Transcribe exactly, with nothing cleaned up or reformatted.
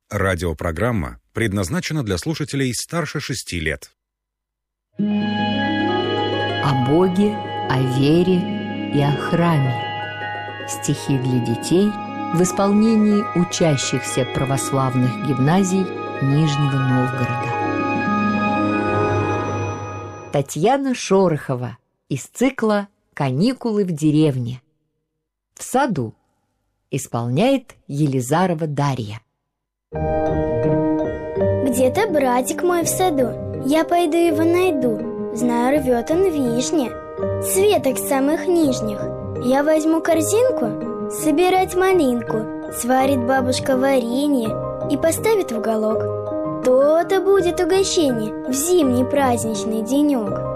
Радиопрограмма предназначена для слушателей старше шести лет. О Боге, о вере и о храме. Стихи для детей в исполнении учащихся православных гимназий Нижнего Новгорода. Татьяна Шорохова из цикла «Каникулы в деревне». В саду исполняет Елизарова Дарья. Где-то братик мой в саду, я пойду его найду. Знаю, рвет он вишни, с веток самых нижних. Я возьму корзинку, собирать малинку. Сварит бабушка варенье и поставит в уголок. То-то будет угощение в зимний праздничный денек.